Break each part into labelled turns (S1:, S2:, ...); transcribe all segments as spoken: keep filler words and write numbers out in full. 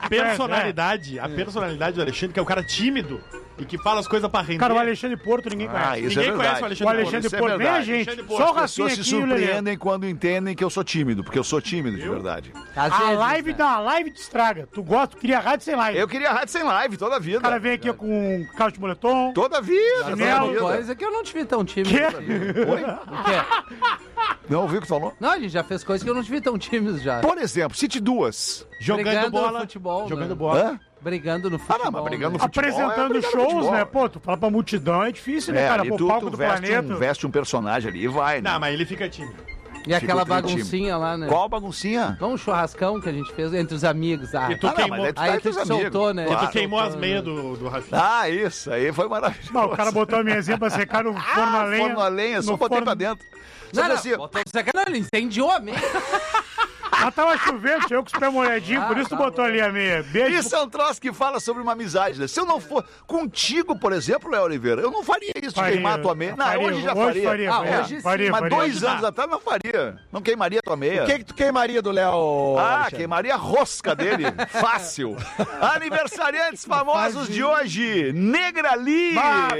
S1: personalidade, a personalidade do Alexandre, que é o cara tímido e que fala as coisas pra render.
S2: Cara, o Alexandre Porto ninguém
S3: Ah,
S2: conhece.
S3: isso
S1: Ninguém
S3: é
S1: conhece o
S3: verdade.
S1: Alexandre,
S2: O Alexandre
S3: Isso é
S2: Porto, nem a
S3: verdade.
S2: gente.
S1: Alexandre Porto.
S2: Só o
S3: As pessoas
S2: Rafinha
S3: se
S2: aqui e o Lelê.
S3: surpreendem quando entendem que eu sou tímido, porque eu sou tímido, de verdade.
S4: Às
S2: A
S4: vezes,
S2: live,
S4: né?
S2: não, a live te estraga. Tu gosta, tu queria rádio sem live.
S3: Eu queria rádio sem live toda a vida.
S2: O cara vem aqui com calça de moletom.
S3: Toda a vida, toda
S2: Chinelo.
S3: a
S4: Uma
S3: vida.
S4: coisa que eu não te vi tão tímido.
S2: Quê?
S3: Oi?
S4: O quê?
S3: Não ouviu o que falou?
S4: Não, a gente já fez coisas que eu não te vi tão tímido já.
S3: Por exemplo, cite duas.
S1: Jogando
S4: Brigando no
S1: bola.
S4: futebol,
S1: Jogando
S4: né?
S1: bola.
S3: Hã?
S4: Brigando no
S3: Ah,
S4: futebol.
S3: não, mas brigando no
S4: né?
S3: futebol.
S2: Apresentando
S3: é brigar no
S2: shows,
S3: futebol.
S2: né? Pô, tu fala pra multidão é difícil, né,
S3: É,
S2: cara?
S3: ali
S2: Pô,
S3: tu,
S2: palco
S3: tu
S2: do
S3: veste,
S2: planeta.
S3: um, veste um personagem ali e vai, né?
S1: Não, mas ele fica tímido.
S4: E aquela
S3: Fica o time.
S4: baguncinha lá, né?
S3: Qual baguncinha?
S4: Não, um churrascão que a gente fez entre os amigos. Ah,
S1: E tu
S3: Ah, não,
S1: queimou,
S3: mas aí tu tá
S4: aí
S3: entre
S4: tu
S3: os
S4: te
S3: amigos.
S4: soltou, né?
S1: e tu
S3: Claro.
S1: queimou as
S4: soltou,
S1: meias
S4: né?
S1: do, do Rafinha.
S3: Ah, isso, aí foi maravilhoso.
S2: Não, o cara botou a minhazinha pra secar no forno a lenha.
S3: Forno a lenha, só
S2: no
S3: botei
S2: forno-
S3: pra dentro. Só
S4: Não,
S3: que
S4: não,
S3: assim,
S4: botou isso aqui, não, ele incendiou a meia.
S2: Mas tava chovendo, tinha eu com os pés molhadinhos,
S4: Ah,
S2: por isso tu
S4: tá
S2: botou ali a meia. Beijo.
S3: isso é um troço que fala sobre uma amizade, né? Se eu não for contigo, por exemplo, Léo Oliveira, eu não faria isso de
S2: Faria,
S3: queimar a tua meia. Não,
S2: faria,
S3: hoje já
S2: hoje
S3: faria.
S2: faria,
S3: Ah,
S2: faria,
S3: hoje sim.
S2: faria,
S3: Mas
S2: faria.
S3: dois anos atrás não faria. Não queimaria a tua meia.
S5: O que que tu queimaria do Léo?
S3: Ah,
S5: Alexandre?
S3: queimaria a rosca dele. Fácil. Aniversariantes famosos de hoje. Negra Lee.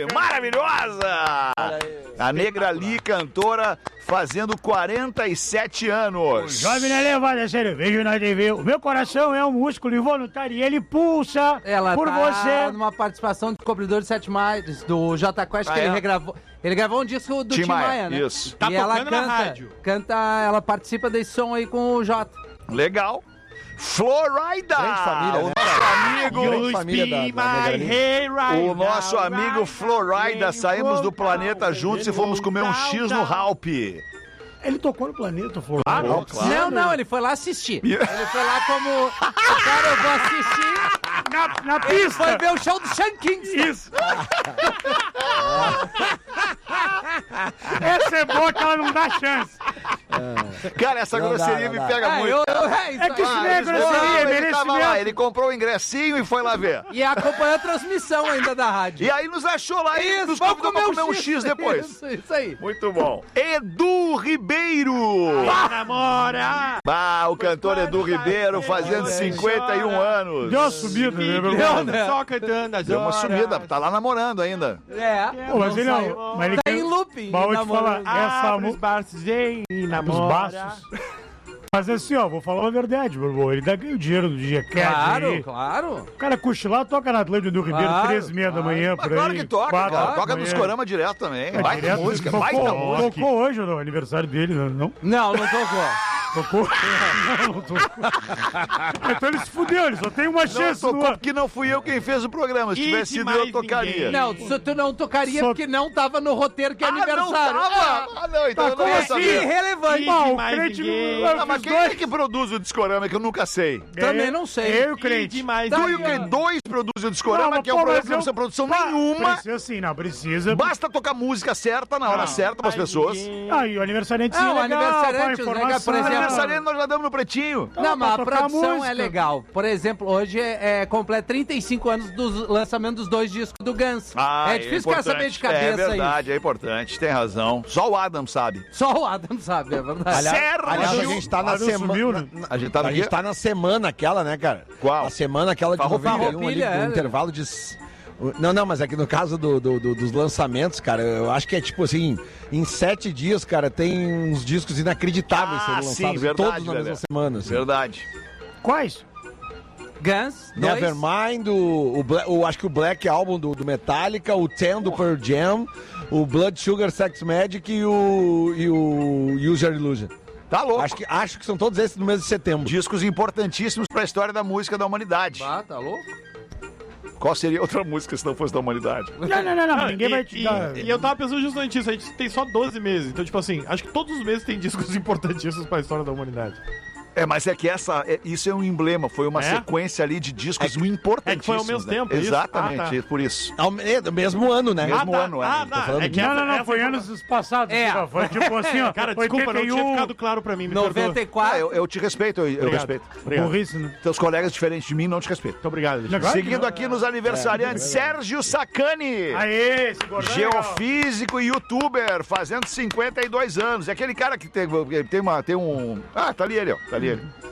S3: Maravilhosa. A Negra Lee, cantora, fazendo quarenta e sete anos.
S2: Jovem não é levado a sério, vejo na T V. O meu coração é um músculo involuntário e ele pulsa
S4: Ela
S2: por
S4: tá
S2: você.
S4: numa participação do Cobridor de Sete Mares, do Jota Quest,
S3: Ah,
S4: que
S3: é?
S4: ele regravou. Ele gravou um disco do
S3: Tim
S4: Tim
S3: Maia,
S4: Maia, né?
S3: isso.
S1: Tá
S4: e ela
S1: tocando na
S4: canta,
S1: rádio.
S4: canta, ela participa desse som aí com o Jota.
S3: Legal. Florida.
S5: Grande família,
S3: o
S5: né,
S3: nosso amigo.
S5: Grande família da- da Negra Lee.
S3: O nosso amigo Florida. Saímos do planeta juntos e fomos comer um X no Halp.
S2: Ele tocou no planeta, falou.
S3: Ah, não, claro.
S4: Não, não, ele foi lá assistir. Ele foi lá como, cara, eu vou assistir.
S2: Na, na
S4: Ele foi
S2: pista.
S4: ver o show do Sean Kingston.
S2: Isso. Essa é boa que ela não dá chance.
S3: Cara, essa
S5: Não dá,
S3: grosseria
S5: não
S3: me
S5: dá.
S3: pega
S4: Ah,
S3: muito.
S4: eu, eu, é, isso
S2: É que
S4: aí.
S2: isso não é
S3: Ah,
S2: grosseria,
S3: não,
S2: é
S3: ele tava lá,
S2: merecimento.
S3: ele comprou o ingressinho e foi lá ver.
S4: E acompanhou a transmissão ainda da rádio.
S3: E aí nos achou lá e nos
S4: vamos
S3: convidou pra comer um X depois.
S4: Isso, isso aí.
S3: Muito bom. Edu Ribeiro.
S1: Namora!
S3: Ah, o cantor Edu Ribeiro fazendo cinquenta e um anos.
S2: Deu uma subida, né, meu
S4: Deu,
S2: irmão?
S4: né?
S1: Só cantando as
S3: Deu uma
S1: horas.
S3: sumida, tá lá namorando ainda.
S4: É,
S2: Pô, mas
S4: não
S2: ele
S4: saiu.
S2: não. Mas ele
S4: Tá
S2: quer-
S4: em looping.
S2: Mas eu vou te falar,
S4: namorando.
S2: essa
S1: Abre os
S2: mu-
S1: braços e
S2: dos
S1: namora.
S2: baços. Mas assim, ó, vou falar a verdade, meu irmão. Ele dá ganho dinheiro do dia
S4: Claro,
S2: aí.
S4: claro.
S2: O cara cochilar, toca na Atlântica do Ribeiro,
S4: Claro,
S2: três e meia da manhã,
S3: Mas
S2: por aí.
S3: claro que toca,
S2: quatro
S3: cara.
S2: da
S3: Toca
S2: manhã.
S3: nos corama direto também.
S2: É,
S3: Baita
S2: direto,
S3: música,
S2: tocou,
S3: baita música.
S2: Tocou hoje no aniversário dele, não? não?
S4: Não, não tocou.
S2: Tocou? Não, não tocou. Então ele se fudeu, ele só tem uma
S3: Não
S2: chance
S3: tocou
S2: no ano.
S3: porque não fui eu quem fez o programa. Se
S1: E
S3: tivesse
S1: de
S3: sido
S1: mais
S3: eu, tocaria.
S1: ninguém.
S4: Não, tu, tu não tocaria
S2: Só-
S4: porque não tava no roteiro que é
S3: Ah, não
S4: aniversário.
S3: tava? Ah, não, então eu não
S2: como
S3: ia
S2: assim?
S3: saber.
S4: Irrelevante.
S2: Ah, o
S1: mais
S2: crente
S1: ninguém.
S2: não.
S3: Ah, mas quem é que produz o Discorama que eu nunca sei?
S4: Também não sei.
S2: Eu e o
S1: E
S2: crente.
S1: demais
S4: Tá
S3: Tu
S4: aí,
S3: e o que?
S4: ó.
S3: Dois produzem o Discorama,
S2: Não, mas,
S3: que é um
S2: pô,
S3: programa
S2: mas
S3: que não precisa
S2: eu-
S3: produção
S2: Pá,
S3: nenhuma.
S2: Precisa sim, não, precisa.
S3: Basta tocar música certa na hora certa pras pessoas.
S2: Ah, e o aniversariante
S4: Ah,
S2: sim,
S4: o
S2: legal,
S4: aniversariante,
S2: pá,
S4: legal,
S2: informação.
S4: por exemplo.
S3: Aniversariante nós já damos no pretinho.
S4: Não, mas
S2: pra
S4: a
S2: tocar
S4: produção
S2: música.
S4: é legal. Por exemplo, hoje é, é completa trinta e cinco anos do lançamento dos dois discos do Guns.
S3: Ah,
S4: é difícil o cara saber de cabeça
S3: É verdade, é importante, tem razão. Só o Adam sabe.
S4: aí. Só o Adam sabe, é verdade.
S5: Aliás,
S3: Sérgio!
S5: aliás, a gente tá na
S2: Adam
S5: semana.
S2: sumiu, né?
S3: A gente tá no
S5: A gente
S3: quê?
S5: tá na semana aquela, né, cara?
S3: Qual?
S5: A semana aquela de
S3: Farroupilha.
S5: noventa e um ali,
S4: Farroupilha,
S5: no
S4: é.
S5: intervalo de... s- Não, não, mas aqui no caso do, do- do- dos lançamentos, cara, eu acho que é tipo assim, em sete dias, cara, tem uns discos inacreditáveis
S3: Ah,
S5: sendo
S3: sim,
S5: lançados,
S3: verdade,
S5: todos na mesma
S3: Lelé.
S5: semana. Assim.
S3: Verdade.
S2: Quais?
S4: Guns, dois.
S5: Nevermind, o, o, Bla- o- acho que o Black Album do, do Metallica, o Ten do Pearl Jam, o Blood Sugar Sex Magic e o, e o User Illusion.
S3: Tá louco.
S5: Acho que, acho que são todos esses no mês de setembro.
S3: Discos importantíssimos pra história da música da humanidade.
S4: Ah, tá louco?
S3: Qual seria outra música se não fosse da humanidade?
S2: Não, não, não, não,
S1: Ah,
S2: ninguém
S1: e,
S2: vai te
S1: e-
S2: dar.
S1: e eu tava pensando justamente isso, a gente tem só doze meses, então tipo assim, acho que todos os meses tem discos importantíssimos pra história da humanidade.
S3: É, mas é que essa, é- isso é um emblema, foi uma
S1: É?
S3: sequência ali de discos importantíssimos.
S1: é que foi ao mesmo
S3: né?
S1: tempo, isso?
S3: Exatamente,
S1: Ah, tá.
S3: por isso.
S5: Ao me- do mesmo ano, né?
S3: Mesmo
S1: tá,
S3: ano, é.
S1: ah,
S3: Tô
S1: tá,
S5: falando
S1: é que
S2: Não,
S1: essa-
S2: não, não,
S1: essa
S2: foi
S1: informa-
S2: anos passados.
S4: É.
S2: Assim, foi tipo assim, ó.
S1: Cara, desculpa, não tinha
S2: oitenta e um,
S1: ficado claro pra mim, me perdoa.
S4: noventa e
S3: Ah,
S4: quatro.
S3: eu, eu te respeito, eu, eu
S1: Obrigado.
S3: respeito.
S1: Obrigado.
S2: Burrice, né?
S3: Teus colegas diferentes de mim não te respeitam.
S1: Muito obrigado, Alexandre.
S2: Legal.
S3: Seguindo aqui nos aniversariantes, Sérgio Sacani.
S2: Aê, esse gordão.
S3: Geofísico e youtuber, fazendo cinquenta e dois anos. É aquele cara que tem, tem, uma, tem um... Ah, tá ali ele, ó. Tá ali ele.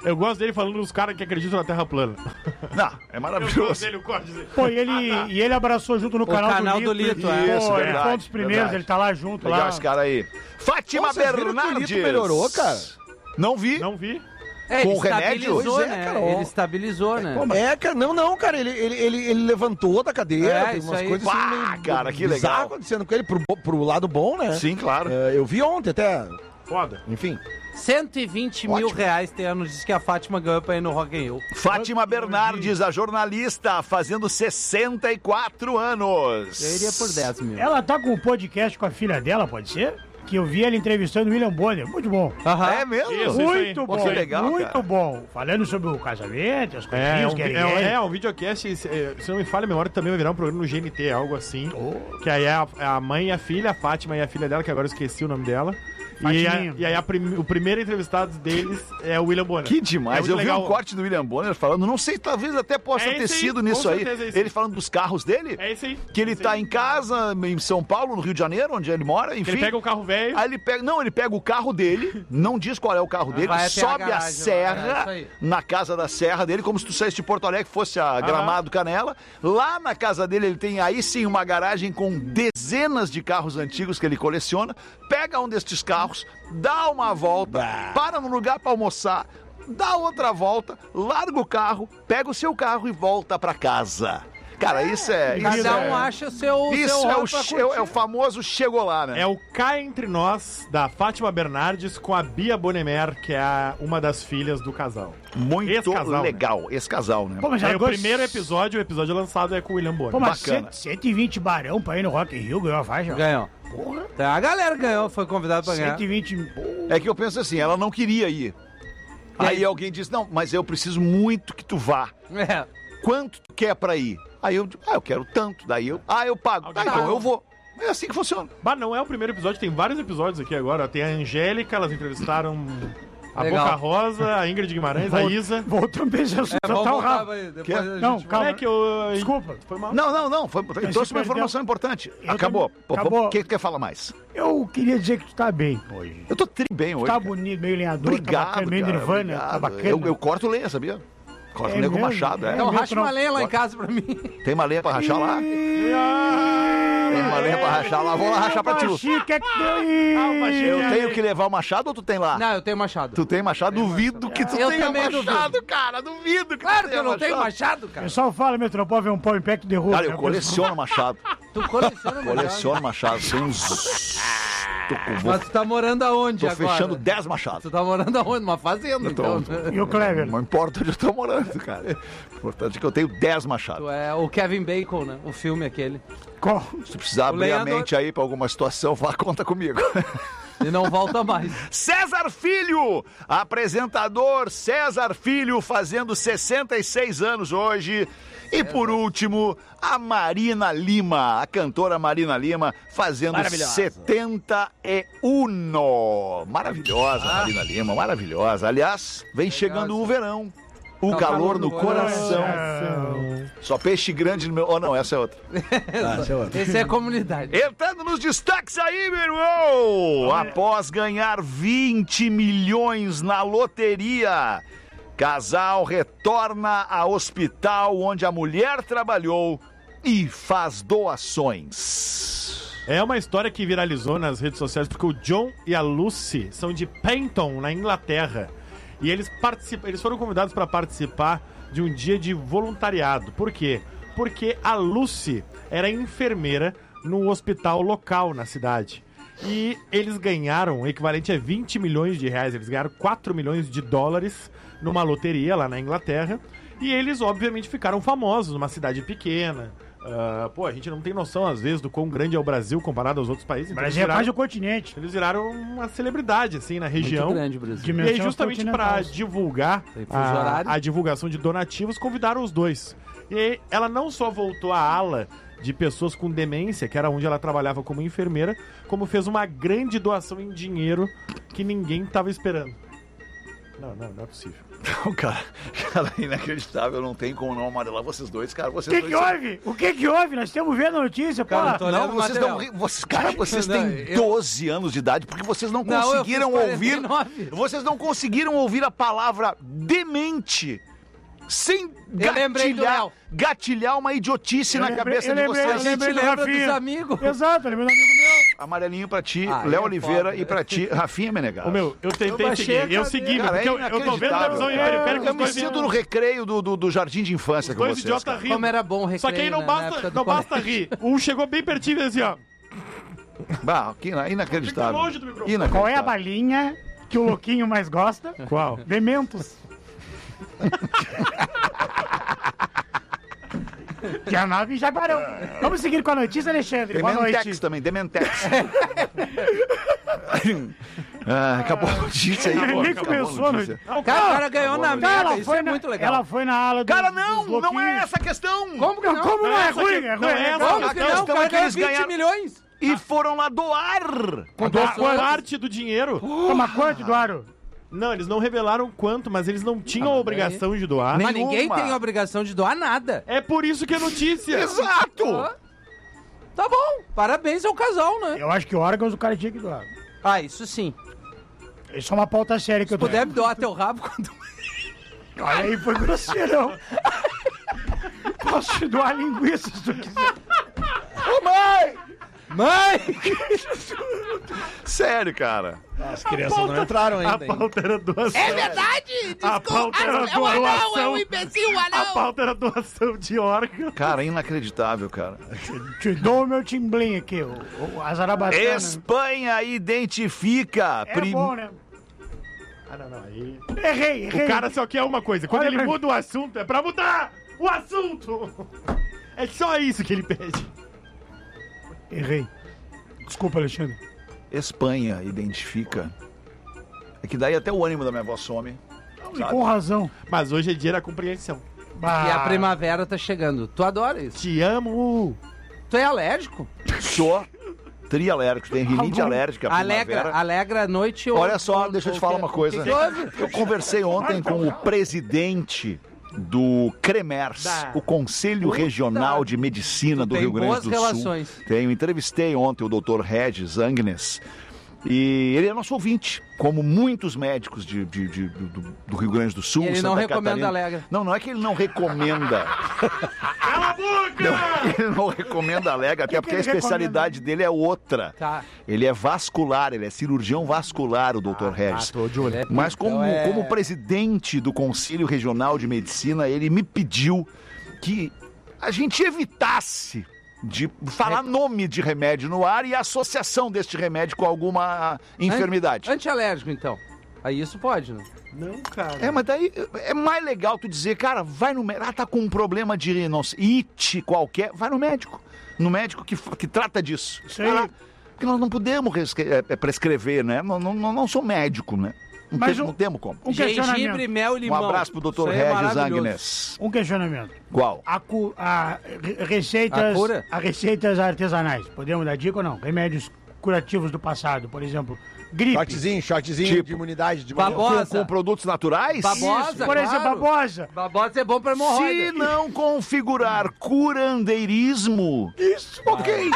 S1: Eu gosto dele falando dos caras que acreditam na Terra plana.
S3: Não, é
S1: Eu gosto
S3: maravilhoso.
S1: dele, o corte dele.
S2: Pô, e ele,
S1: Ah, tá.
S2: e ele abraçou junto no
S4: O
S2: canal,
S4: canal
S2: do
S4: do
S2: Lito.
S4: Lito,
S2: Pô,
S4: é.
S3: Isso,
S2: ele foi
S3: verdade,
S2: um dos primeiros,
S3: verdade.
S2: ele tá lá junto.
S3: Legal
S2: lá.
S3: esse cara aí. Fátima
S5: Pô, vocês viram que o
S3: Bernardes.
S5: Lito melhorou, cara?
S3: Não vi.
S1: Não vi.
S4: É,
S3: Com
S4: ele
S3: remédio?
S4: estabilizou,
S5: Pois é,
S4: né?
S5: cara, ó.
S4: Ele estabilizou, né?
S5: É, cara, não, não, cara, ele, ele, ele, ele levantou da cadeira,
S4: É,
S5: tem
S4: isso
S5: umas
S4: aí.
S5: coisas
S3: Pá,
S5: assim meio
S3: cara, que
S5: bizarro
S3: legal.
S5: acontecendo com ele, pro, bo- pro lado bom, né?
S3: Sim, claro.
S5: É, eu vi ontem até,
S1: Foda.
S5: enfim.
S4: cento e vinte mil
S5: Ótimo.
S4: reais tem a notícia que a Fátima ganhou pra ir no Rock in Rio.
S3: Fátima Bernardes, a jornalista, fazendo sessenta e quatro anos.
S4: Eu iria por dez mil.
S2: Ela tá com um podcast com a filha dela, pode ser? Que eu vi ela entrevistando o William Bonner. Muito bom.
S4: Aham.
S3: É mesmo?
S1: Isso, isso aí.
S2: Muito
S3: Pô,
S2: bom.
S3: que legal,
S2: muito
S3: cara.
S2: bom. Falando sobre o casamento, as
S1: É,
S2: coisinhas
S1: um,
S2: que
S1: vi-
S2: ele
S1: é, é um videocast, se, se não me falha a memória, também vai virar um programa no G N T, algo assim. Que aí é a, a mãe e a filha, a Fátima e a filha dela, que agora eu esqueci o nome dela. E, a-
S2: Fatiminha.
S1: e aí a prim- o primeiro entrevistado deles é o William Bonner.
S3: Que demais.
S1: É muito
S3: eu vi
S1: legal.
S3: um corte do William Bonner falando, não sei, talvez até possa
S1: É
S3: ter
S1: esse aí,
S3: sido
S1: com
S3: nisso aí.
S1: certeza é esse.
S3: Ele falando dos carros dele,
S1: É esse aí.
S3: que ele
S1: Esse
S3: tá
S1: aí.
S3: em casa, em São Paulo, no Rio de Janeiro, onde ele mora, enfim.
S1: Ele pega o carro velho.
S3: Aí ele pega, não, ele pega o carro dele, não diz qual é o carro dele,
S4: Vai até a
S3: sobe a,
S4: garagem, é
S3: serra
S4: isso aí.
S3: na casa da serra dele, como se tu saísse de Porto Alegre, fosse a Gramado Canela. Lá na casa dele ele tem aí sim uma garagem com dezenas de carros antigos que ele coleciona. Pega um destes carros, dá uma volta, para no lugar para almoçar, dá outra volta, larga o carro, pega o seu carro e volta para casa. Cara, isso é. Isso
S4: Cada
S3: é,
S4: um acha seu,
S3: isso
S4: seu
S3: é o,
S4: rol pra
S3: che- é o- é o
S4: curtir.
S3: famoso chegou lá, né?
S1: É o Cá Entre Nós, da Fátima Bernardes, com a Bia Bonemer, que é a- uma das filhas do casal.
S3: Muito
S1: Esse casal,
S3: legal, esse casal, né?
S2: Pô, mas
S1: Aí
S2: ela
S1: o
S2: gost-
S1: primeiro episódio, o episódio lançado é com o William Bonner.
S2: Pô, mas
S3: bacana.
S2: cento- cento e vinte barão pra ir no Rock in Rio, ganhou a faixa.
S4: Ganhou. Então, a galera ganhou, foi convidada pra ganhar.
S2: cento e vinte...
S3: É que eu penso assim, ela não queria ir.
S4: E
S3: Aí
S4: aí?
S3: alguém disse, não, mas eu preciso muito que tu vá.
S4: É.
S3: Quanto tu quer pra ir? Aí eu digo, ah, eu quero tanto. Daí eu, ah, eu pago.
S1: Alguém
S3: Tá, então
S1: paga.
S3: eu vou. É assim que funciona.
S1: Bah, não é o primeiro episódio, tem vários episódios aqui agora. Tem a Angélica, elas entrevistaram a
S4: Legal.
S1: Boca Rosa, a Ingrid Guimarães, a Isa.
S2: Voltando pra esse assunto,
S4: É, vamos
S2: tá o
S4: voltar
S2: rabo.
S4: aí, depois
S3: Quê?
S4: a gente
S2: Não,
S4: vai-
S2: calma.
S1: É que eu...
S2: Desculpa.
S1: Foi mal.
S3: Não, não, não. Foi, eu trouxe uma
S2: perdeu.
S3: informação importante.
S2: Eu
S3: Acabou.
S2: também-
S3: Pô,
S2: acabou.
S3: vamos- Quem quer falar mais?
S2: Eu queria dizer que tu tá bem hoje.
S3: Eu tô tri bem hoje.
S2: Tá
S3: cara.
S2: bonito, meio lenhador,
S3: Obrigado,
S2: tá bacana, meio
S3: cara,
S2: nirvana,
S3: obrigado.
S2: tá bacana.
S3: Eu, eu corto lenha, sabia? Corto
S2: É
S3: lenha com
S2: mesmo?
S3: machado, é.
S2: É
S4: Então,
S2: mesmo,
S4: racha uma
S2: não.
S4: lenha lá em casa pra mim.
S3: Tem uma lenha pra rachar lá? Tem uma lenha pra rachar lá, vou lá rachar pra ti.
S2: Chique é que deu
S3: Eu tenho que levar o machado ou tu tem lá?
S4: Não, eu tenho machado.
S3: Tu tem machado? Duvido que tu
S4: Eu
S3: tenha
S4: também
S3: machado,
S4: duvido.
S3: cara. Duvido que
S4: Claro
S3: tu
S4: que eu
S3: tenha
S4: não tenho machado,
S2: O
S4: cara.
S2: pessoal fala, Metropol, vê um pau em pé que derruba.
S3: Cara, eu
S2: né?
S3: coleciono machado.
S4: Tu coleciona machado.
S3: Coleciono machado. Tem uns... Tô, com- vou-
S4: Mas tu tá morando aonde
S3: tô
S4: agora?
S3: fechando dez machados.
S4: Tu tá morando aonde? Numa fazenda,
S3: Eu tô-
S4: então. né?
S2: E o Clever?
S3: Não importa onde eu tô morando, cara. O importante é que eu tenho dez machados.
S4: Tu é o Kevin Bacon, né? O filme aquele.
S2: Qual?
S3: Se precisar
S4: O
S3: abrir a
S4: lenhador-
S3: mente aí pra alguma situação, vá, conta comigo.
S4: E não volta mais.
S3: César Filho, apresentador César Filho, fazendo sessenta e seis anos hoje. E por último, a Marina Lima, a cantora Marina Lima, fazendo
S5: Maravilhosa.
S3: setenta e um. Maravilhosa, Marina Lima, maravilhosa. Aliás, vem chegando o verão. O
S4: Tá o
S3: calor
S4: calor
S3: no
S4: no
S3: coração.
S2: É,
S3: Só peixe grande no meu... Oh, não, essa é outra.
S4: Esse é comunidade.
S3: Entrando nos destaques aí, meu irmão! Após ganhar vinte milhões na loteria, casal retorna ao hospital onde a mulher trabalhou e faz doações.
S1: É uma história que viralizou nas redes sociais porque o John e a Lucy são de Penton, na Inglaterra. E eles, participam, eles foram convidados para participar de um dia de voluntariado. Por quê? Porque a Lucy era enfermeira num hospital local na cidade. E eles ganharam o equivalente a vinte milhões de reais. Eles ganharam quatro milhões de dólares numa loteria lá na Inglaterra. E eles, obviamente, ficaram famosos numa cidade pequena. Ah, pô, a gente não tem noção, às vezes, do quão grande é o Brasil comparado aos outros países.
S2: O
S1: Então,
S2: Brasil é
S1: eles
S2: quase
S1: viraram,
S2: o continente.
S1: eles viraram uma celebridade, assim, na região.
S4: Muito grande, Brasil.
S1: E aí,
S2: Dimensão
S1: justamente para
S2: continental.
S1: divulgar
S4: Tem fuso
S1: a,
S4: horário.
S1: a divulgação de donativos, convidaram os dois. E aí, ela não só voltou à ala de pessoas com demência, que era onde ela trabalhava como enfermeira, como fez uma grande doação em dinheiro que ninguém estava esperando. Não, não, não é possível.
S3: Não, cara, cara, inacreditável, não tem como não amarelar vocês dois, cara.
S2: O
S3: Vocês
S2: que
S3: dois
S2: que
S3: são-
S2: houve? O que que houve? Nós estamos vendo a notícia, pô.
S4: Cara, eu tô
S3: Não,
S4: olhando o
S3: vocês
S4: material.
S3: não. Vocês, cara, vocês
S4: Não,
S3: têm
S4: eu-
S3: doze anos de idade porque vocês não
S4: Não, eu
S3: conseguiram
S4: fiz
S3: ouvir.
S4: quarenta e nove.
S3: Vocês não conseguiram ouvir a palavra demente sem
S4: Eu lembrei do
S3: gatilhar,
S4: Léo.
S3: gatilhar uma idiotice
S2: Eu
S3: na
S2: lembrei-
S3: cabeça
S2: eu
S3: de
S2: lembrei-
S3: vocês.
S2: eu lembrei do
S4: lembra
S2: Rafinha.
S4: dos amigos.
S2: Exato, eu lembrei do amigo meu.
S3: Amarelinho pra ti,
S4: Ah,
S3: Léo
S4: é
S3: Oliveira
S4: foda,
S3: e pra ti, Rafinha Menegas.
S1: Ô, meu, eu tentei
S4: baixei
S1: seguir.
S4: a
S1: Eu
S4: cadeira.
S1: segui,
S3: Cara,
S1: porque
S3: é
S1: eu, eu tô vendo
S3: inacreditável.
S1: televisão em
S2: É,
S1: periférico.
S3: Eu
S1: os
S3: me
S1: dois
S3: sinto
S1: idiotas-
S3: no recreio do, do, do jardim de infância
S1: os
S3: com
S1: dois
S3: vocês.
S1: idiotas
S3: cara.
S1: rindo.
S4: Como era bom o recreio,
S1: Só que aí não
S4: né, na
S1: basta,
S4: época do
S1: não basta
S4: colégio.
S1: rir. Um chegou bem pertinho e assim, ó.
S3: Bah, que ina- inacreditável.
S1: Fica longe do microfone.
S3: Inacreditável.
S2: Qual é a balinha que o louquinho mais gosta?
S1: Qual?
S2: Dementos. Que a nave Jaguarão. Vamos seguir com a notícia, Alexandre. Boa
S3: Dementex
S2: noite.
S3: também, Dementex. ah, acabou a notícia aí.
S2: Nem
S3: Acabou a
S2: começou a
S3: notícia.
S2: notícia.
S4: Cara, o cara ganhou na
S2: Cara,
S4: merda,
S2: ela
S4: isso
S2: foi
S4: é
S2: na,
S4: muito legal.
S2: ela foi na ala do,
S3: Cara, não,
S2: dos
S3: não é
S2: louquinhos.
S3: essa a questão.
S4: Como que não?
S2: Como não é
S1: essa
S2: ruim?
S1: que-
S2: É
S1: não
S2: ruim.
S1: é
S2: é
S1: essa.
S2: bom.
S4: Como
S3: A
S4: que não?
S3: questão
S4: O cara
S3: é que
S4: ganhou
S3: eles
S4: vinte
S3: ganharam-
S4: milhões.
S3: E foram lá doar.
S2: Com
S1: Doar
S2: quanto?
S1: parte do dinheiro.
S2: Toma quanto, Eduardo?
S1: Não, eles não revelaram quanto, mas eles não tinham a obrigação de doar.
S3: Nem-
S4: Mas ninguém
S3: Nenhuma.
S4: tem a obrigação de doar nada.
S1: É por isso que é notícia.
S3: Exato.
S4: Ah, Tá bom, parabéns ao casal, né?
S2: Eu acho que órgãos o cara tinha que doar.
S4: Ah, isso sim.
S2: Isso é uma pauta séria que eu
S4: Se
S2: tô.
S4: puder doar teu rabo quando...
S2: Olha aí, foi grosseirão. Posso te doar linguiça se tu quiser.
S3: Ô, mãe!
S4: Mãe!
S3: Sério, cara.
S5: As crianças não entraram
S1: A
S5: ainda. hein?
S1: pauta era doação.
S4: É verdade!
S1: A pauta era
S4: é o anão, é
S1: doação.
S4: o imbecil, o
S1: A
S4: anão!
S1: pauta era doação de órgão.
S3: Cara, inacreditável, cara.
S2: Te dou o meu timblim aqui, o, o, a zarabatana.
S3: Espanha identifica.
S2: É
S3: prim-
S2: bom, né?
S1: Ah, não, não. Aí...
S2: Errei, errei.
S1: O cara só quer uma coisa. Quando
S2: Olha
S1: ele
S2: pra
S1: muda o assunto, é pra mudar o assunto. É só isso que ele pede.
S2: Errei. Desculpa, Alexandre.
S3: Espanha identifica. É que daí até o ânimo da minha voz some.
S2: E com razão.
S1: Mas hoje é dia da compreensão.
S2: Bah.
S4: E a primavera tá chegando. Tu adora isso.
S1: Te amo.
S4: Tu é alérgico?
S3: Sou trialérgico, tem rinite
S2: Algum-
S3: alérgica.
S4: Alegra,
S3: primavera.
S4: alegra a noite ou...
S3: Olha só,
S4: ou-
S3: deixa eu te
S4: ou
S3: falar
S4: que-
S3: uma coisa.
S4: o que que houve?
S3: Eu conversei ontem com o presidente do CREMERS,
S1: Da-
S3: o Conselho Regional de Medicina do
S4: tem
S3: Rio Grande
S4: boas
S3: do
S4: relações.
S3: Sul. Tenho, entrevistei ontem o doutor Regis Agnes. E ele é nosso ouvinte, como muitos médicos de, de- de- do, do Rio Grande do Sul.
S4: E ele
S3: Santa
S4: não recomenda
S3: Catarina.
S4: Alegra.
S3: Não, não é que ele não recomenda.
S1: Cala a boca!
S3: Ele não recomenda Alegra, até
S2: que
S3: porque a
S2: ele
S3: especialidade dele é outra.
S4: Tá.
S3: Ele é vascular, ele é cirurgião vascular, o doutor Regis.
S1: tô de olho.
S3: Mas como,
S4: Então é-
S3: como presidente do Conselho Regional de Medicina, ele me pediu que a gente evitasse de falar nome de remédio no ar e a associação deste remédio com alguma enfermidade.
S4: Antialérgico, então. Aí isso pode, né?
S1: Não, cara.
S3: É, mas daí é mais legal tu dizer, cara, vai no médico. Ah, tá com um problema de não sei, it qualquer, vai no médico. No médico que, que trata disso.
S2: Isso aí.
S3: Vai lá. Porque nós não podemos rescre- é, é, prescrever, né? Não, não, não, não sou médico, né? Não,
S2: Mas
S3: tem-
S2: um-
S3: não temos como.
S2: Um
S4: Gengibre,
S2: questionamento.
S4: mel e
S3: Um
S4: limão.
S3: abraço pro doutor
S4: Isso aí é
S3: Regis
S4: maravilhoso.
S3: Agnes.
S2: Um questionamento.
S3: Qual?
S2: A, cu, a re- receitas,
S4: A cura?
S2: a receitas artesanais. Podemos dar dica ou não? Remédios curativos do passado, por exemplo, gripe.
S5: Shotzinho, shotzinho
S3: Tipo,
S5: de imunidade de
S4: Babosa.
S5: manhã.
S3: Com, com produtos naturais?
S4: Babosa,
S2: Por exemplo,
S4: claro.
S2: babosa.
S4: Babosa é bom pra
S3: Se
S4: hemorroida.
S3: não configurar curandeirismo,
S2: Isso.
S3: ok.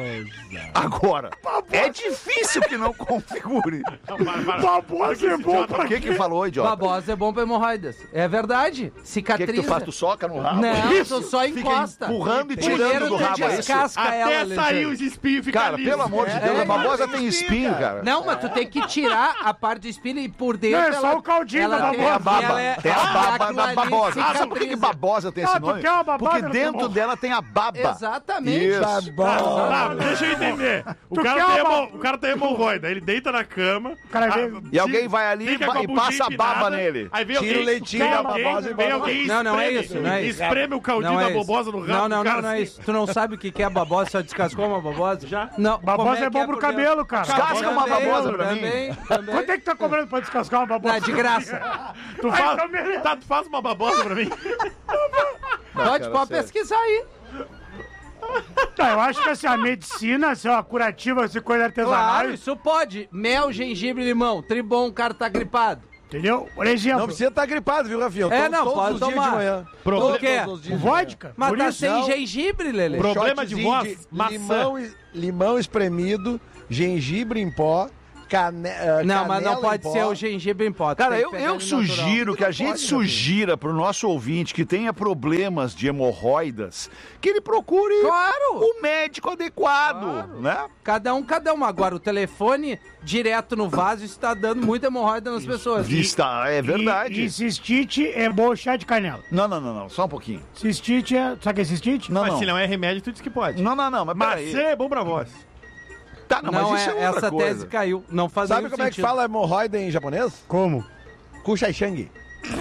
S3: Agora, é difícil que não configure.
S2: Babosa é bom pra...
S3: O que que falou, idiota?
S4: Babosa é bom pra hemorroidas. É verdade.
S3: O que
S4: Cicatriza.
S3: que tu faz? Tu soca no rabo?
S4: Não,
S3: Isso.
S4: tu só
S3: Fica
S4: encosta.
S3: empurrando e
S4: Primeiro
S3: tirando do
S4: tu
S3: rabo, é isso?
S4: descasca ela,
S1: Até
S4: Alexandre.
S1: sair os espinhos fica
S3: Cara,
S1: liso.
S3: pelo amor de Deus,
S4: É,
S3: a babosa
S5: cara.
S3: tem espinho, cara.
S4: Não, mas tu tem que tirar a parte do espinho e por dentro.
S2: Não, é só
S4: ela-
S2: o caldinho
S4: ela
S2: da
S4: tem
S3: Tem a
S2: babosa.
S3: baba,
S4: ela é-
S3: tem a baba
S4: aquilo
S3: da
S4: ali
S3: babosa. Ah, sabe por que que
S4: cicatriza.
S3: babosa tem
S2: Ah,
S3: esse
S2: tu
S3: nome?
S2: quer uma babosa
S3: Porque
S2: no
S3: dentro
S2: teu
S3: dela tem a baba.
S4: Exatamente.
S3: Isso.
S1: Tá, deixa eu entender. O
S2: Tu
S1: cara,
S2: quer
S1: tem
S2: uma-
S1: hemo- o cara tem hemorroida, ele deita na cama.
S2: cara
S1: a-
S2: vem-
S3: E alguém vai ali
S1: fica
S3: e
S1: com a
S3: e
S1: bundinha
S3: passa a baba
S1: empinada,
S3: nele.
S1: Aí vem
S5: Tira
S1: alguém,
S5: o leitinho
S1: vem
S5: da
S1: alguém,
S5: babosa e
S1: vem
S5: bota-
S1: alguém
S4: Não, não é
S1: espreme-
S4: isso, não é isso.
S1: Espreme o caldinho
S4: Não é
S1: da
S4: isso.
S1: bobosa no rabo
S4: Não, não,
S1: do cara.
S4: não, não é
S1: assim.
S4: isso. Tu não sabe o que que é babosa, só descascou uma babosa?
S1: Já?
S4: Não.
S2: Babosa
S4: como
S2: é bom
S4: que
S2: pro
S4: por dentro?
S2: cabelo, cara.
S3: Descasca uma
S4: Também,
S3: babosa pra mim.
S4: também, também.
S2: Quanto é que tá cobrando pra descascar uma babosa?
S4: Não, de graça.
S1: Tu
S2: Ai,
S1: faz,
S2: então beleza.
S1: tá, tu faz uma babosa pra mim?
S4: Pode,
S3: cara,
S4: pode
S3: sério.
S4: pesquisar aí.
S2: Tá, eu acho que assim, a medicina, assim, ó, curativa, essa coisa artesanal.
S4: Claro, isso pode. Mel, gengibre, limão. Tribom, o cara tá gripado.
S2: Entendeu? Por exemplo...
S5: Não precisa estar gripado, viu, Rafinha? Eu
S4: É,
S5: tomo
S4: não,
S5: todos
S4: pode
S5: os dias
S4: tomar.
S5: de manhã.
S1: Proble-
S4: O quê?
S5: Todos os
S2: O
S5: dias de manhã.
S2: vodka.
S4: Mas
S2: por
S4: tá
S2: isso,
S4: sem
S5: não.
S4: gengibre, Lelê.
S1: Pro- Problema de
S5: Shotzinho
S1: voz, maçã.
S5: limão, es- limão espremido, gengibre em pó, cane, uh,
S4: Não, mas não
S5: canela
S4: pode
S5: em pó.
S4: ser o gengibre em pó.
S3: Cara,
S4: tem que
S3: eu,
S4: pegar
S3: eu
S4: ele natural.
S3: sugiro que a gente
S5: pode,
S3: sugira pro nosso ouvinte que tenha problemas de hemorroidas, que ele procure
S4: Claro!
S3: o médico adequado, né?
S4: Cada um, cada um. Agora, o telefone direto no vaso está dando muita hemorroida nas pessoas.
S3: Vista, é verdade.
S2: E, e cistite é bom chá de canela.
S3: Não, não, não, não, só um pouquinho.
S2: Cistite é... Sabe o que é cistite?
S3: Não,
S1: Mas
S3: não.
S1: se não é remédio, tu diz que pode.
S3: Não, não, não, mas peraí.
S1: Maçã é bom pra voz.
S3: Tá, não,
S4: Não,
S3: mas isso
S4: é,
S3: é outra
S4: essa
S3: coisa.
S4: tese caiu. Não faz
S5: Sabe
S4: nenhum
S5: como é que
S4: sentido.
S5: fala hemorroida em japonês?
S2: Como?
S5: Kushaishangi.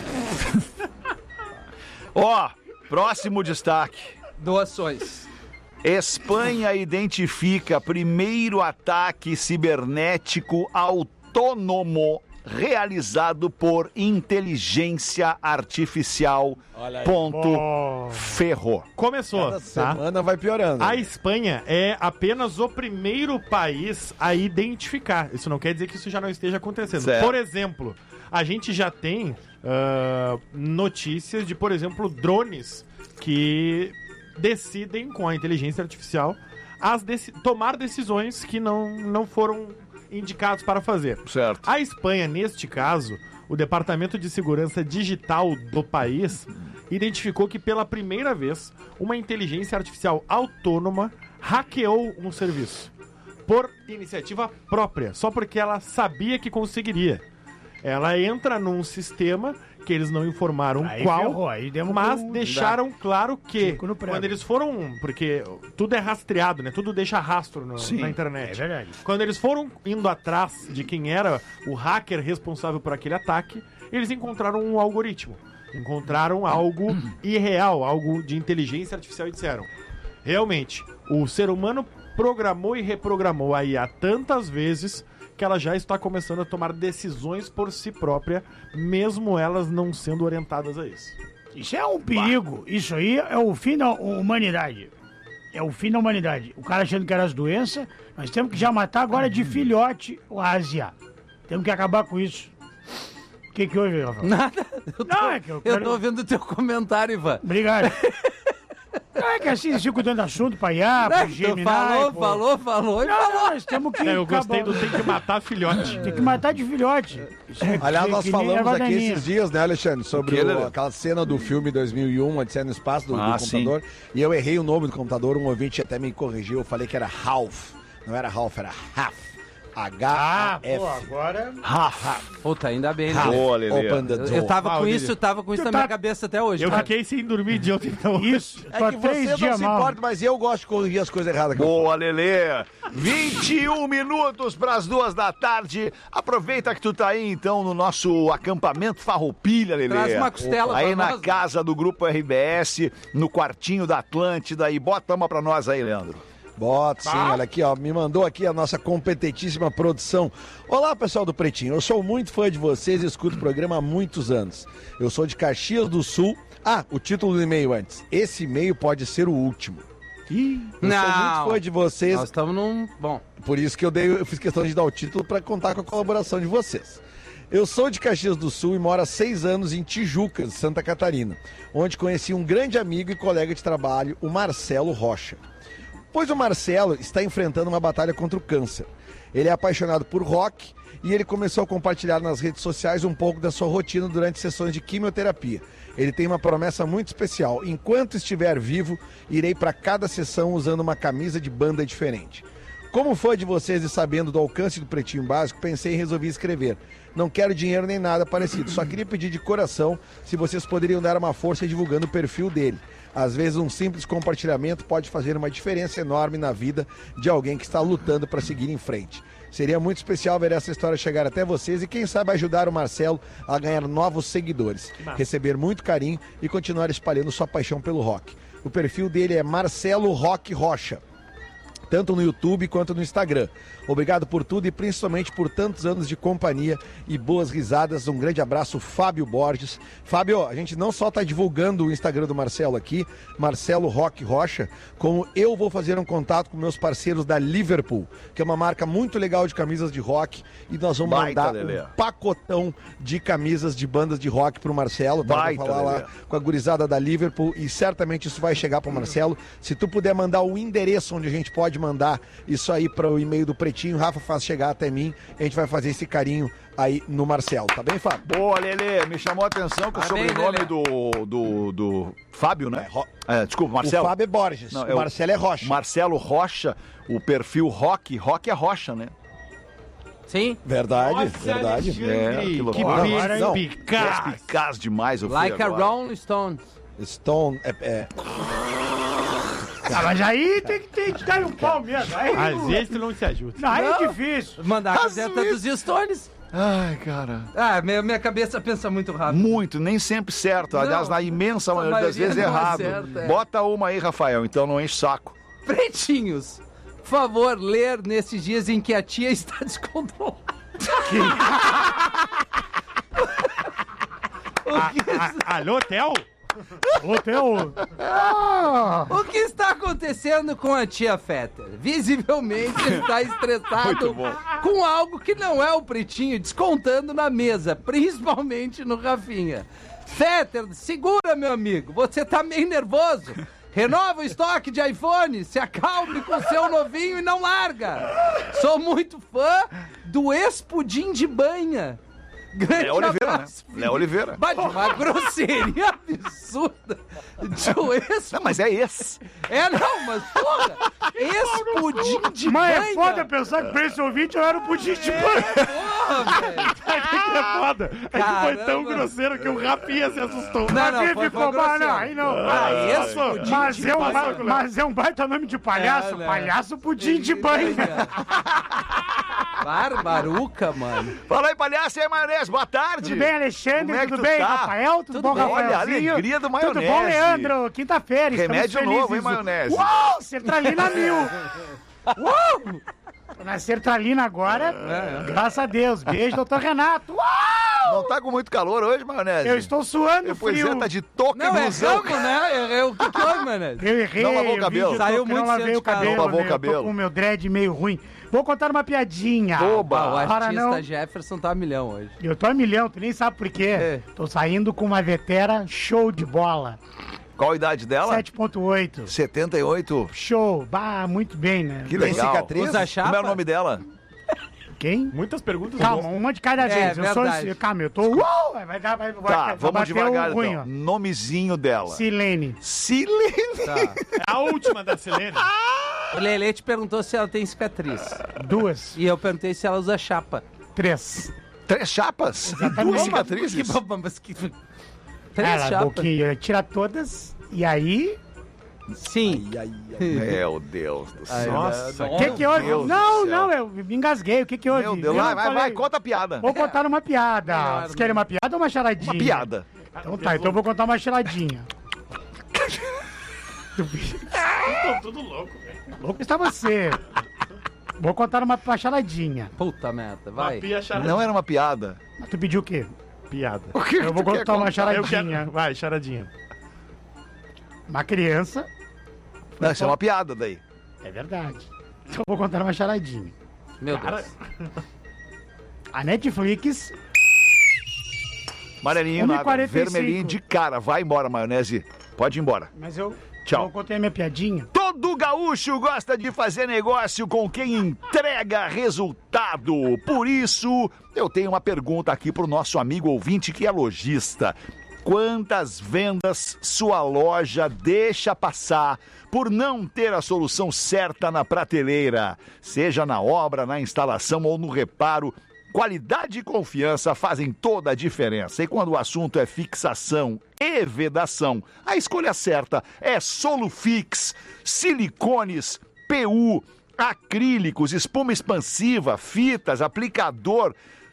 S3: Ó, próximo destaque.
S4: Doações.
S3: Espanha identifica primeiro ataque cibernético autônomo realizado por inteligência artificial.
S5: Olha aí.
S3: Ponto.
S2: Oh.
S3: Ferrou.
S1: Começou,
S5: Cada
S1: tá?
S5: semana vai piorando.
S1: A Espanha é apenas o primeiro país a identificar. Isso não quer dizer que isso já não esteja acontecendo.
S3: Certo.
S1: Por exemplo, a gente já tem ah, notícias de, por exemplo, drones que decidem, com a inteligência artificial, as deci- tomar decisões que não, não foram indicados para fazer.
S3: Certo.
S1: A Espanha, neste caso, o Departamento de Segurança Digital do país identificou que pela primeira vez uma inteligência artificial autônoma hackeou um serviço por iniciativa própria, só porque ela sabia que conseguiria. Ela entra num sistema que eles não informaram
S2: Aí
S1: qual,
S2: ferrou, aí demos
S1: mas
S2: com-
S1: deixaram claro que
S2: Cinco no prego.
S1: quando eles foram, porque tudo é rastreado, né? Tudo deixa rastro no-
S3: Sim.
S1: na internet.
S2: É verdade.
S1: Quando eles foram indo atrás de quem era o hacker responsável por aquele ataque, eles encontraram um algoritmo. Encontraram algo irreal, algo de inteligência artificial e disseram: realmente, o ser humano programou e reprogramou aí há tantas vezes que ela já está começando a tomar decisões por si própria, mesmo elas não sendo orientadas a isso.
S2: Isso é um perigo. Isso aí é o fim da humanidade. É o fim da humanidade. O cara achando que era as doenças, nós temos que já matar agora de filhote o Ásia. Temos que acabar com isso. O que que houve, Rafael?
S4: Nada. Eu tô,
S2: Não, é que eu
S4: eu
S2: quero-
S4: tô ouvindo o teu comentário, Ivan.
S2: Obrigado. Não, é que assim, eles ficam dando assunto pra I A,
S4: Né,
S2: pra
S4: tu
S2: Gemini.
S4: falou,
S2: pô.
S4: falou, falou e
S2: Não,
S4: falou.
S2: não, nós temos que...
S1: É, eu gostei
S2: acabar-
S1: do tem que matar filhote.
S2: Tem que matar de filhote. Isso é
S5: Aliás,
S2: que-
S5: nós
S2: que nem
S5: falamos
S2: erva
S5: aqui
S2: daninha.
S5: esses dias, né, Alexandre, sobre
S3: O quê,
S5: o-
S3: Lelê?
S5: aquela cena do filme dois mil e um, Odisseia no Espaço, do, do
S3: Ah,
S5: computador. E eu errei o nome do computador, um ouvinte até me corrigiu, eu falei que era Half. Não era Half, era Half. H
S2: Ah,
S5: A F.
S2: pô, agora...
S4: Puta, ainda bem, né?
S3: Boa, Lelê.
S5: Open the
S4: Eu,
S5: door.
S4: eu tava
S1: Ah,
S4: com
S1: o
S4: isso,
S1: Lelê.
S4: tava com isso
S2: Tu
S4: na
S2: tá-
S4: minha cabeça até hoje.
S1: Eu
S4: tá?
S1: fiquei sem dormir de ontem, então.
S2: Isso,
S5: É
S2: tô há
S5: que você
S2: três
S5: não
S2: dias
S5: se
S2: mal.
S5: importa, mas eu gosto de corrigir as coisas erradas.
S3: Boa, Lelê. vinte e um minutos para as duas da tarde. Aproveita que tu tá aí, então, no nosso acampamento Farroupilha, Lelê.
S4: Traz uma costela
S3: Aí
S4: pra
S3: na
S4: nós.
S3: casa do Grupo R B S, no quartinho da Atlântida. E bota uma pra nós aí, Leandro.
S5: Bota sim, olha aqui, ó. Me mandou aqui a nossa competentíssima produção. Olá, pessoal do Pretinho. Eu sou muito fã de vocês e escuto o programa há muitos anos. Eu sou de Caxias do Sul. Ah, o título do e-mail antes. Esse e-mail pode ser o último.
S2: Ih,
S5: Eu sou
S4: Não.
S5: muito fã de vocês.
S4: Nós estamos num... Bom,
S5: Por isso que eu, dei, eu fiz questão de dar o título para contar com a colaboração de vocês. Eu sou de Caxias do Sul e moro há seis anos em Tijucas, Santa Catarina, onde conheci um grande amigo e colega de trabalho, o Marcelo Rocha. Pois o Marcelo está enfrentando uma batalha contra o câncer. Ele é apaixonado por rock e ele começou a compartilhar nas redes sociais um pouco da sua rotina durante sessões de quimioterapia. Ele tem uma promessa muito especial. Enquanto estiver vivo, irei para cada sessão usando uma camisa de banda diferente. Como fã de vocês e sabendo do alcance do Pretinho Básico, pensei e resolvi escrever. Não quero dinheiro nem nada parecido, só queria pedir de coração se vocês poderiam dar uma força divulgando o perfil dele. Às vezes um simples compartilhamento pode fazer uma diferença enorme na vida de alguém que está lutando para seguir em frente. Seria muito especial ver essa história chegar até vocês e quem sabe ajudar o Marcelo a ganhar novos seguidores, receber muito carinho e continuar espalhando sua paixão pelo rock. O perfil dele é Marcelo Rock Rocha. tanto no YouTube quanto no Instagram. Obrigado por tudo e principalmente por tantos anos de companhia e boas risadas. Um grande abraço, Fábio Borges. Fábio, a gente não só está divulgando o Instagram do Marcelo aqui, Marcelo Roque Rocha, como eu vou fazer um contato com meus parceiros da Liverpool, que é uma marca muito legal de camisas de rock, e nós vamos
S3: Baita,
S5: mandar
S3: Lelê.
S5: um pacotão de camisas de bandas de rock pro Marcelo, tá?
S3: Baita,
S5: Vou falar
S3: Lelê.
S5: lá com a gurizada da Liverpool e certamente isso vai chegar pro Marcelo. Se tu puder mandar o endereço onde a gente pode mandar isso aí para o e-mail do Pretinho, Rafa faz chegar até mim, a gente vai fazer esse carinho aí no Marcelo, tá bem, Fábio?
S3: Boa, Lelê. Me chamou a atenção que o
S4: Tá bem,
S3: sobrenome
S4: Lelê.
S3: do, do, do Fábio, né?
S5: É, Ro-
S3: É, desculpa,
S5: O
S3: Marcelo.
S5: Fábio é Borges,
S3: Não,
S5: o
S3: é o-
S5: Marcelo é Rocha.
S3: Marcelo Rocha, o perfil Rock. Rock é Rocha, né?
S4: Sim.
S5: Verdade, verdade.
S3: É, que
S1: que
S3: loucura.
S1: pi-
S5: Não.
S1: picaz.
S3: Perspicaz demais o
S4: Like a Rolling Stones.
S5: Stone, é, é,
S2: Ah, mas aí tem que, tem que dar um pau mesmo. Aí,
S1: Às vezes tu não se ajuda.
S2: não, aí
S4: Não.
S2: é difícil.
S4: Mandar a camiseta dos Stones.
S3: Ai, cara.
S4: Ah, minha, minha cabeça pensa muito rápido.
S3: Muito, nem sempre certo. Aliás,
S4: Não,
S3: na imensa
S4: a
S3: maioria das
S4: maioria
S3: vezes
S4: não é
S3: errado.
S4: certo, é.
S3: Bota uma aí, Rafael, então não enche o saco.
S4: Pretinhos, por favor, ler nesses dias em que a tia está descontrolada. o, que,
S1: A- Alô, Theo?
S2: Hotel.
S4: o que está acontecendo com a tia Fetter? Visivelmente está estressado
S3: Muito bom.
S4: com algo que não é o Pretinho, descontando na mesa, principalmente no Rafinha. Fetter, segura, meu amigo, você tá meio nervoso. Renova o estoque de iPhone, se acalme com seu novinho e não larga. Sou muito fã do ex-pudim de banha. Grande
S3: Léo Oliveira, né?
S4: abraço.
S3: Léo Oliveira.
S4: Bate uma grosseria absurda de um ex...
S3: Não, mas é esse.
S4: É, não, mas porra, ex-pudim de
S2: Mas
S4: banha.
S2: é foda pensar que pra esse ouvinte eu era o pudim de banho.
S4: Porra, velho.
S1: Que é foda. É que foi
S4: Caramba.
S1: tão grosseiro que o Rafinha se assustou.
S4: Não, não,
S2: Rafinha
S4: foi,
S2: ficou
S4: foi
S2: mal,
S4: grosseiro.
S2: não, aí não.
S4: Ah, esse
S2: Mas-
S4: pudim
S2: mas,
S4: de
S2: é um,
S4: banha.
S2: ba- mas é um baita nome de palhaço.
S4: É, né?
S2: Palhaço pudim de banho.
S4: Barbaruca, mano.
S3: Fala aí, palhaço, e aí, maionese, boa tarde.
S2: Tudo bem, Alexandre?
S3: Como é que
S2: Tudo
S3: tu
S2: bem,
S3: tá?
S2: Rafael? Tudo,
S4: Tudo
S2: bom,
S4: bem.
S2: Rafaelzinho?
S3: Olha, a alegria do
S2: Tudo bom,
S3: maionese.
S2: Leandro? Quinta-feira, estamos
S3: Remédio
S2: felizes.
S3: novo, hein, maionese?
S2: Uau, sertralina mil. Uau! Tô na sertralina agora, graças a Deus. Beijo, doutor Renato. Uau!
S3: Não tá com muito calor hoje, maionese?
S2: Eu estou suando
S3: Pois
S2: frio.
S3: é, tá de touca
S4: Não,
S3: e blusão.
S4: erramos, né? Errei o que foi, mano?
S2: Eu errei.
S3: Não lavou o
S2: eu
S3: cabelo.
S2: vi que eu tô-
S4: Saiu
S2: que
S4: muito
S2: não lavei
S4: cedo
S2: o
S4: de casa.
S2: cabelo.
S3: Não lavou o
S2: né?
S3: cabelo.
S2: Eu tô com o meu dread meio ruim. Vou contar uma piadinha.
S3: Oba!
S4: Ah, o
S2: Para
S4: artista
S2: não.
S4: Jefferson tá a milhão hoje.
S2: Eu tô a milhão, tu nem sabe por quê.
S4: É.
S2: Tô saindo com uma vetera show de bola.
S3: Qual a idade dela?
S2: sete ponto oito.
S3: setenta e oito.
S2: Show. Bah, muito bem, né?
S3: Que
S5: Tem
S3: legal.
S5: cicatriz?
S4: Usa chapa?
S3: Como é o nome dela?
S2: Quem?
S1: Muitas perguntas.
S2: Calma, uma de cada
S4: É,
S2: vez. eu sou,
S4: verdade.
S2: calma, eu tô. Uou, vai dar, vai, vai,
S3: Tá,
S2: vai
S3: vamos
S2: bater
S3: devagar
S2: o ruim,
S3: então.
S2: ó.
S3: Nomezinho dela.
S2: Silene.
S3: Silene.
S4: Tá.
S1: É a última da Selene.
S4: O Lelê te perguntou se ela tem cicatriz.
S2: Duas.
S4: E eu perguntei se ela usa chapa.
S2: Três.
S3: Três chapas? Duas cicatrizes?
S4: Que, mas que... Três
S2: Ela,
S4: chapas.
S2: Boquinha, tira todas e aí.
S4: Sim.
S3: Meu Deus do
S4: Ai,
S3: céu.
S1: Nossa,
S2: O que que houve?
S3: Deus do
S2: não,
S3: céu.
S2: não, eu me engasguei. O que que houve?
S3: Meu Deus.
S2: Eu
S3: Vai,
S2: não
S3: vai,
S2: falei.
S3: vai, conta a piada.
S2: Vou contar uma piada.
S4: Melhor,
S2: Vocês querem uma piada ou uma charadinha?
S3: Uma piada.
S2: Então tá, então eu vou contar uma charadinha.
S1: Tô tudo louco, velho.
S2: Louco está você. Vou contar uma, uma charadinha.
S4: Puta merda,
S1: Uma
S4: vai.
S1: pia charada.
S3: Não era uma piada.
S2: Mas tu pediu o quê?
S1: Piada.
S3: O que
S2: Eu vou
S3: tu quer
S2: contar uma
S3: contar?
S1: Eu
S2: charadinha.
S1: quero... Vai, charadinha.
S2: Uma criança.
S3: Não, isso é uma piada daí.
S2: É verdade. Então eu vou contar uma charadinha.
S4: Meu
S1: Cara,
S4: Deus.
S2: A Netflix.
S3: Amarelinho,
S2: uma e
S3: nada.
S2: quarenta e cinco.
S3: Vermelhinho de cara. Vai embora, maionese. Pode ir embora.
S2: Mas eu.
S3: Tchau.
S2: Eu contei a minha piadinha.
S3: Todo gaúcho gosta de fazer negócio com quem entrega resultado. Por isso, eu tenho uma pergunta aqui pro nosso amigo ouvinte que é lojista. Quantas vendas sua loja deixa passar por não ter a solução certa na prateleira? Seja na obra, na instalação ou no reparo, qualidade e confiança fazem toda a diferença. E quando o assunto é fixação e vedação, a escolha certa é Solufix, silicones, P U, acrílicos, espuma expansiva, fitas, aplicador,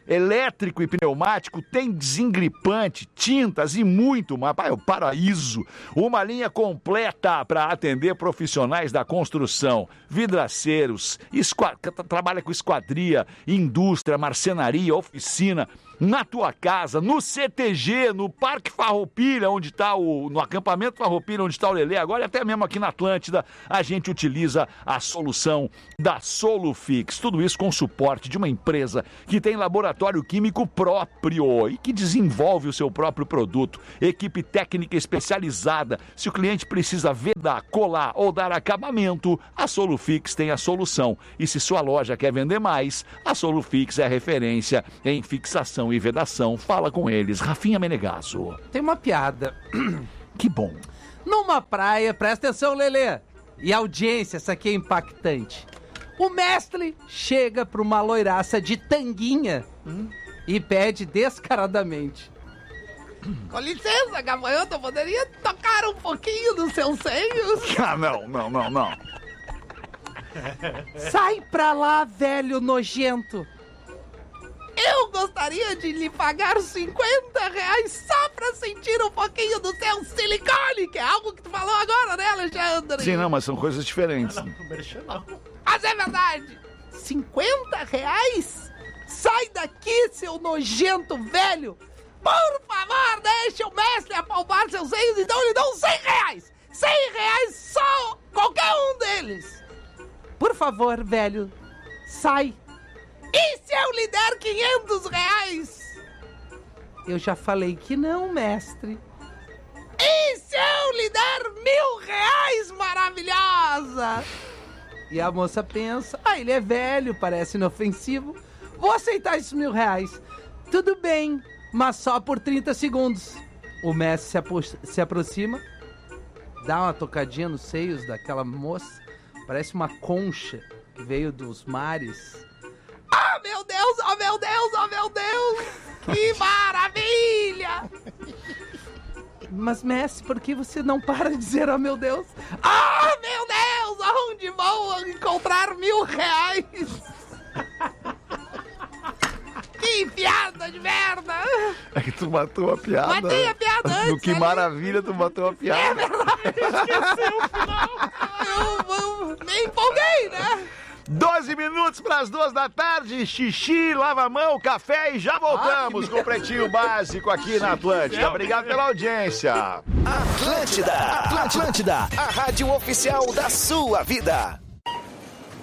S3: elétrico e pneumático, tem desengripante, tintas e muito mais. Pai, é o paraíso. Uma linha completa para atender profissionais da construção, vidraceiros, esqua... trabalha com esquadria, indústria, marcenaria, oficina, na tua casa, no C T G, no Parque Farroupilha, onde está o... no acampamento Farroupilha, onde está o Lelê agora, e até mesmo aqui na Atlântida, a gente utiliza a solução da Solufix. Tudo isso com suporte de uma empresa que tem laboratório químico próprio e que desenvolve o seu próprio produto. Equipe técnica especializada. Se o cliente precisa vedar, colar ou dar acabamento, a Solufix tem a solução. E se sua loja quer vender mais, a Solufix é referência em fixação e vedação. Fala com eles. Rafinha Menegasso.
S4: Tem uma piada.
S3: Que bom.
S4: Numa praia, presta atenção, Lelê. E audiência, essa aqui é impactante. O mestre chega para uma loiraça de tanguinha hum, e pede descaradamente: com licença, gafanhoto, eu poderia tocar um pouquinho dos seus seios?
S3: Ah, não, não, não, não.
S4: Sai pra lá, velho nojento. Eu gostaria de lhe pagar cinquenta reais só pra sentir um pouquinho do seu silicone, que é algo que tu falou agora, né, Alexandre?
S3: Sim, não, mas são coisas diferentes.
S1: Não, não mexe não.
S4: Mas é verdade. cinquenta reais? Sai daqui, seu nojento velho. Por favor, deixe o mestre apalpar seus seios, então lhe dão cem reais. cem reais só, qualquer um deles. Por favor, velho, sai. E se eu lhe der quinhentos reais? Eu já falei que não, mestre. E se eu lhe der mil reais, maravilhosa? E a moça pensa: ah, ele é velho, parece inofensivo. Vou aceitar esses mil reais. Tudo bem, mas só por trinta segundos. O mestre se, apro- se aproxima, dá uma tocadinha nos seios daquela moça. Parece uma concha que veio dos mares. Ah, meu Deus, oh meu Deus, oh meu Deus! Que maravilha! Mas, mestre, por que você não para de dizer, oh meu Deus? Ah, meu Deus, aonde vou encontrar mil reais? Que piada de merda!
S3: É que tu matou a piada.
S4: Matei a piada antes.
S3: No Que
S4: né?
S3: Maravilha, tu matou a piada.
S4: É verdade. Esqueceu o final. Eu, eu me empolguei, né?
S3: doze minutos para as duas da tarde, xixi, lava a mão, café e já voltamos
S4: ah,
S3: com o Pretinho Básico aqui na Atlântida. Obrigado pela audiência.
S6: Atlântida, Atlântida, a rádio oficial da sua vida.